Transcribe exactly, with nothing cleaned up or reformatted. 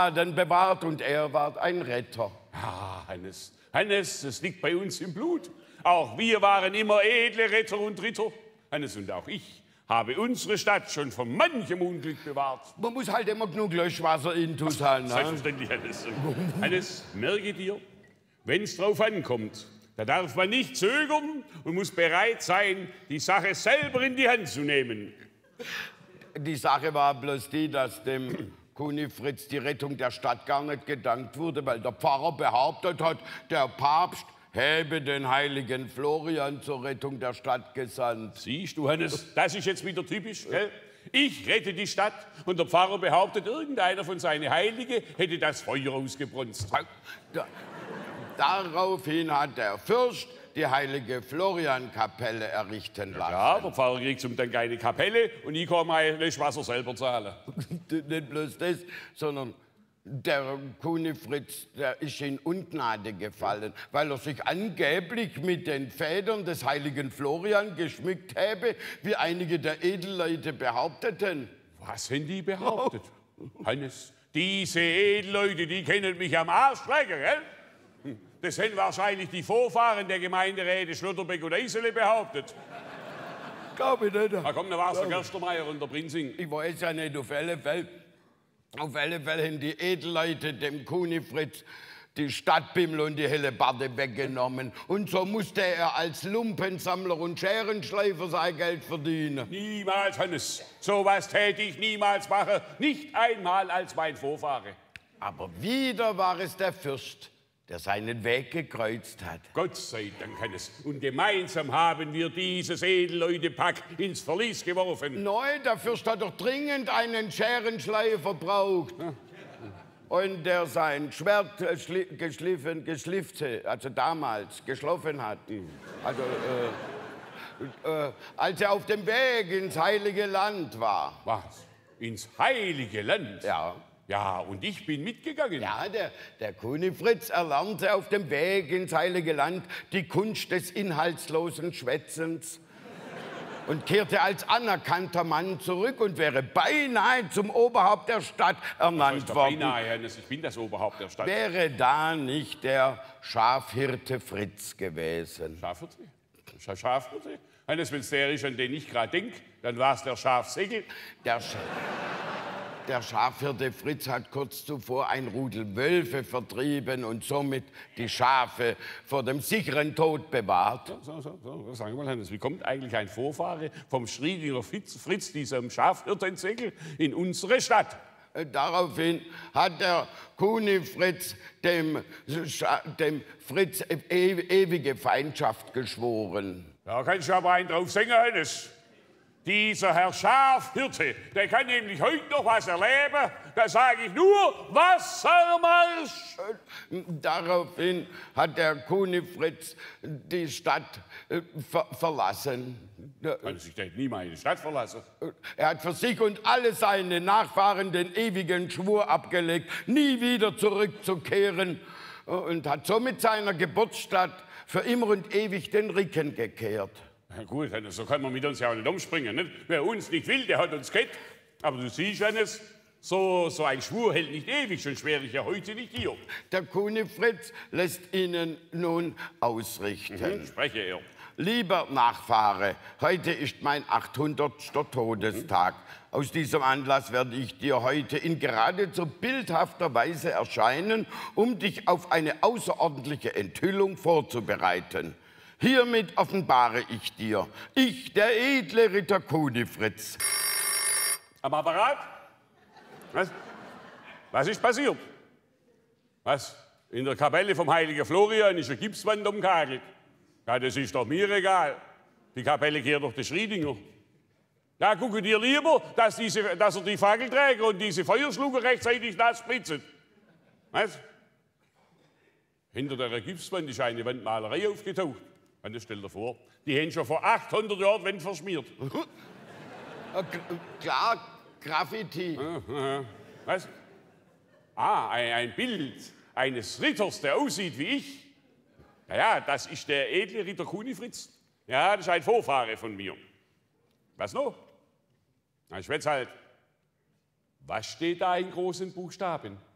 Dann bewahrt und er ward ein Retter. Ah, Hannes, Hannes, es liegt bei uns im Blut. Auch wir waren immer edle Retter und Ritter. Hannes, und auch ich habe unsere Stadt schon von manchem Unglück bewahrt. Man muss halt immer genug Löschwasser intus haben. Ne? Selbstverständlich, Hannes. Hannes, merke dir, wenn es drauf ankommt, da darf man nicht zögern und muss bereit sein, die Sache selber in die Hand zu nehmen. Die Sache war bloß die, dass dem Kuni Fritz die Rettung der Stadt gar nicht gedankt wurde, weil der Pfarrer behauptet hat, der Papst habe den heiligen Florian zur Rettung der Stadt gesandt. Siehst du, Hannes, das ist jetzt wieder typisch, gell? Ich rette die Stadt und der Pfarrer behauptet, irgendeiner von seinen Heiligen hätte das Feuer ausgebronzt. Da, daraufhin hat der Fürst die heilige Florian-Kapelle errichten lassen. Ja, der Pfarrer kriegt zum Dank eine Kapelle und ich kann mein Löschwasser selber zahlen. Nicht bloß das, sondern der Kuni Fritz, der ist in Ungnade gefallen, weil er sich angeblich mit den Federn des heiligen Florian geschmückt habe, wie einige der Edelleute behaupteten. Was haben die behauptet? Oh. Hannes, diese Edelleute, die kennen mich am Arsch lecker, gell? Das haben wahrscheinlich die Vorfahren der Gemeinderäte Schlotterbeck und Eisele behauptet. Glaube ich nicht. Na komm, da war's der Gerstermeier und der Prinzing. Ich weiß ja nicht, auf alle Fälle. Auf alle Fälle haben die Edelleute dem Kuni Fritz die Stadtbimmel und die Hellebarde weggenommen. Und so musste er als Lumpensammler und Scherenschleifer sein Geld verdienen. Niemals, Hannes. So was täte ich niemals machen. Nicht einmal als mein Vorfahre. Aber wieder war es der Fürst, der seinen Weg gekreuzt hat. Gott sei Dank, Hannes. Und gemeinsam haben wir dieses Edelleute-Pack ins Verlies geworfen. Nein, der Fürst hat doch dringend einen Scherenschleifer verbraucht. Ja. Und der sein Schwert geschliffen, geschliffte, also damals geschliffen hat. Also, äh, äh, als er auf dem Weg ins Heilige Land war. Was? Ins Heilige Land? Ja. Ja, und ich bin mitgegangen. Ja, der, der Kuni Fritz erlernte auf dem Weg ins Heilige Land die Kunst des inhaltslosen Schwätzens und kehrte als anerkannter Mann zurück und wäre beinahe zum Oberhaupt der Stadt ernannt worden. Beinahe, Hannes, ich bin das Oberhaupt der Stadt. Wäre da nicht der Schafhirte Fritz gewesen. Schafhirte? Schafhirte? Hannes, wenn es der ist, an den ich gerade denke, dann war es der Schafsegel. Der Sch Der Schafhirte Fritz hat kurz zuvor ein Rudel Wölfe vertrieben und somit die Schafe vor dem sicheren Tod bewahrt. So, so, so, sagen wir mal, Hannes, wie kommt eigentlich ein Vorfahre vom Schriedinger Fritz, Fritz diesem Schafhirtensegel, in unsere Stadt? Daraufhin hat der Kuni Fritz dem, dem Fritz e ewige Feindschaft geschworen. Da kannst du aber einen drauf singen, Hannes. Dieser Herr Schafhirte, der kann nämlich heute noch was erleben. Da sage ich nur, Wassermarsch! Daraufhin hat der Kuni Fritz die Stadt äh, ver verlassen. Also ich hätte nie meine Stadt verlassen. Er hat für sich und alle seine Nachfahren den ewigen Schwur abgelegt, nie wieder zurückzukehren, und hat somit seiner Geburtsstadt für immer und ewig den Rücken gekehrt. Na gut, so kann man mit uns ja auch nicht umspringen. Nicht? Wer uns nicht will, der hat uns geht. Aber du siehst, Hannes, so, so ein Schwur hält nicht ewig, sonst wäre ich ja heute nicht hier. Der Kuni Fritz lässt Ihnen nun ausrichten. Mhm, spreche er. Lieber Nachfahre, heute ist mein achthundertster Todestag. Aus diesem Anlass werde ich dir heute in geradezu bildhafter Weise erscheinen, um dich auf eine außerordentliche Enthüllung vorzubereiten. Hiermit offenbare ich dir, ich, der edle Ritter Kuni Fritz. Am Apparat? Was? Was ist passiert? Was? In der Kapelle vom heiligen Florian ist eine Gipswand umgehagelt. Ja, das ist doch mir egal. Die Kapelle gehört doch der Schriedinger. Ja, gucke dir lieber, dass, diese, dass er die Fackelträger und diese Feuerschlucker rechtzeitig nass spritzen. Was? Hinter der Gipswand ist eine Wandmalerei aufgetaucht. Und das stell dir vor, die haben schon vor achthundert Jahren Wände verschmiert. Klar, Graffiti. Was? Ah, ein, ein Bild eines Ritters, der aussieht wie ich. Ja, ja, das ist der edle Ritter Kuni Fritz. Ja, das ist ein Vorfahre von mir. Was noch? Na, ich weiß halt. Was steht da in großen Buchstaben?